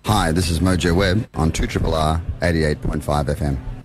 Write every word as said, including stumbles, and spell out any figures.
Hi, this is Mojo Webb on two R R R eighty-eight point five F M.